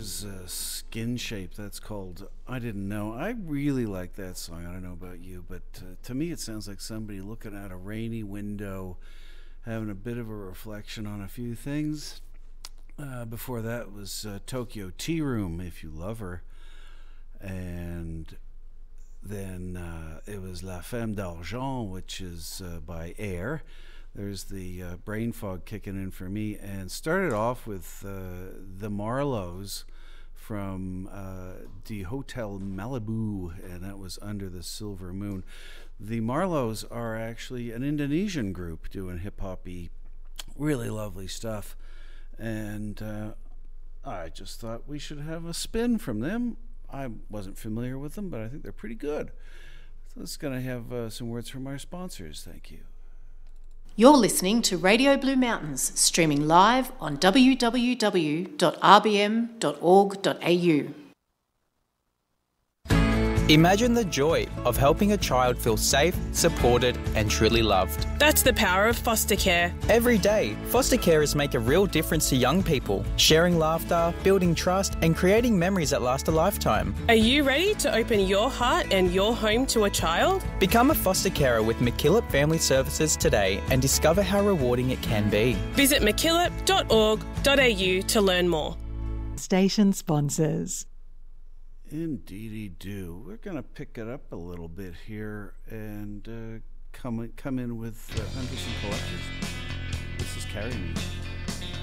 There's Skin Shape, that's called. I didn't know. I really like that song. I don't know about you, but to me it sounds like somebody looking out a rainy window, having a bit of a reflection on a few things. Before that was Tokyo Tea Room, If You Love Her. And then it was La Femme d'Argent, which is by Air. There's the brain fog kicking in for me. And started off with the Marlows from the Hotel Malibu, and that was Under the Silver Moon. The Marlows are actually an Indonesian group doing hip-hop-y, really lovely stuff. And I just thought we should have a spin from them. I wasn't familiar with them, but I think they're pretty good. So it's going to have some words from our sponsors. Thank you. You're listening to Radio Blue Mountains, streaming live on www.rbm.org.au. Imagine the joy of helping a child feel safe, supported and truly loved. That's the power of foster care. Every day, foster carers make a real difference to young people, sharing laughter, building trust and creating memories that last a lifetime. Are you ready to open your heart and your home to a child? Become a foster carer with MacKillop Family Services today and discover how rewarding it can be. Visit mackillop.org.au to learn more. Station sponsors. Indeedy do. We're going to pick it up a little bit here and come in with Hunters and Collectors. This is Carry Me.